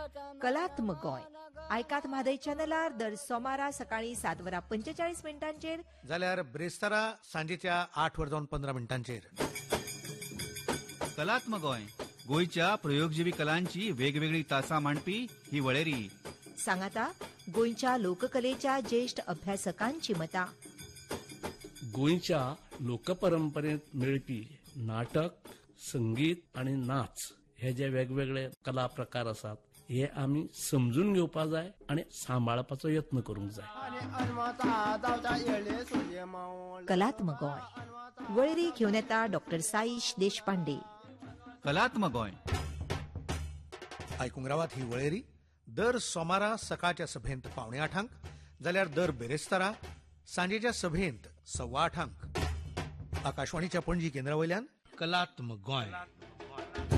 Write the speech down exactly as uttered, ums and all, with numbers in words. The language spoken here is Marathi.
कलात्मक गोंय आयकात म्हादय चॅनलार दर सोमारा सकाळी सात वरां पंचेचाळीस मिनटांचेर जाल्यार ब्रेस्तारा सांजेच्या आठ वर जावन पंदरा मिनटांचेर. कलात्मक गोंय गोंयच्या प्रयोगजिवी कलांची वेगवेगळी तासां मांडपी ही वळेरी. सांगाता गोंयच्या लोककलेच्या ज्येष्ठ अभ्यासकांची मतां. गोंयच्या लोकपरंपरेत मेळपी नाटक, संगीत आणि नाच हे जे वेगवेगळे कला प्रकार आसात हे आमी समजून घेवपा जाय आणि सांबाळपाचो यत्न करूंक जाय. कलात्मक गोंय वळेरी घेवन येता डॉक्टर साईश देशपांडे. कलात्मक गोंय आयकूंक रावात ही वळेरी दर सोमारा सकाळच्या सभेंत पावणे आठांक जाल्यार दर बेरेस्तारा सांजेच्या सभेंत सव्वा आठांक. आकाशवाणीच्या पणजी केंद्रा वयल्यान कलात्मक गोंय.